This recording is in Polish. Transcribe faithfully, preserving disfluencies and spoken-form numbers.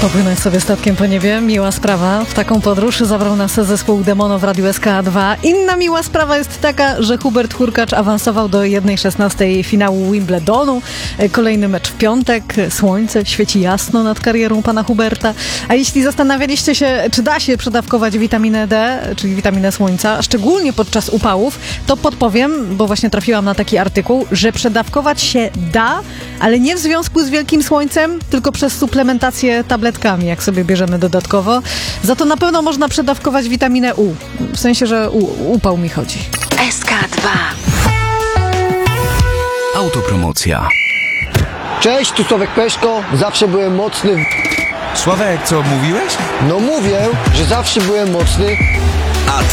Popłynąć sobie statkiem po niebie, miła sprawa. W taką podróż zabrał nas zespół Demono w Radiu S K dwa. Inna miła sprawa jest taka, że Hubert Hurkacz awansował do jednej szesnastej finału Wimbledonu. Kolejny mecz w piątek. Słońce świeci jasno nad karierą pana Huberta. A jeśli zastanawialiście się, czy da się przedawkować witaminę D, czyli witaminę słońca, szczególnie podczas upałów, to podpowiem, bo właśnie trafiłam na taki artykuł, że przedawkować się da, ale nie w związku z wielkim słońcem, tylko przez suplementację tabletkami, jak sobie bierzemy dodatkowo. Za to na pewno można przedawkować witaminę U. W sensie, że u, upał mi chodzi. S K dwa. Autopromocja. Cześć, tu Sławek Peszko. Zawsze byłem mocny. Sławek, co mówiłeś? No mówię, że zawsze byłem mocny